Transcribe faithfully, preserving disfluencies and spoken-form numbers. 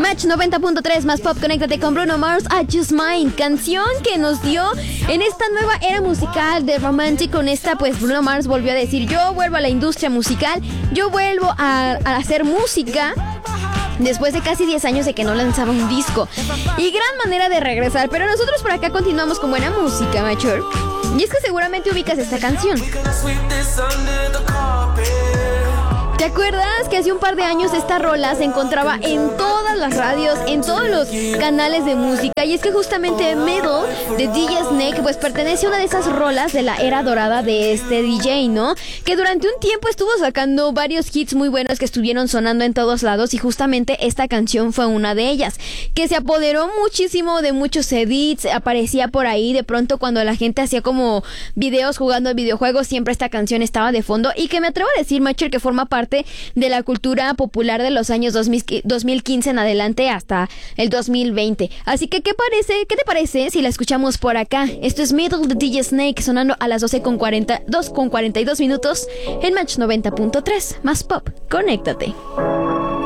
Match noventa punto tres más pop, conéctate con Bruno Mars, I Just Mine, canción que nos dio en esta nueva era musical de Romantic. Con esta, pues Bruno Mars volvió a decir: yo vuelvo a la industria musical, yo vuelvo a, a hacer música después de casi diez años de que no lanzaba un disco. Y gran manera de regresar. Pero nosotros por acá continuamos con buena música, Mature. Y es que seguramente ubicas esta canción. ¿Te acuerdas que hace un par de años esta rola se encontraba en todas las radios, en todos los canales de música? Y es que justamente Metal de D J Snake pues pertenece a una de esas rolas de la era dorada de este D J, ¿no? Que durante un tiempo estuvo sacando varios hits muy buenos que estuvieron sonando en todos lados, y justamente esta canción fue una de ellas, que se apoderó muchísimo de muchos edits, aparecía por ahí de pronto cuando la gente hacía como videos jugando videojuegos, siempre esta canción estaba de fondo, y que me atrevo a decir, Macher, que forma parte de la cultura popular de los años dos mil quince en adelante hasta el dos mil veinte. Así que, ¿qué parece? ¿Qué te parece si la escuchamos por acá? Esto es Middle de D J Snake sonando a las doce con cuarenta, dos con cuarenta y dos minutos en Match noventa punto tres. Más pop, conéctate.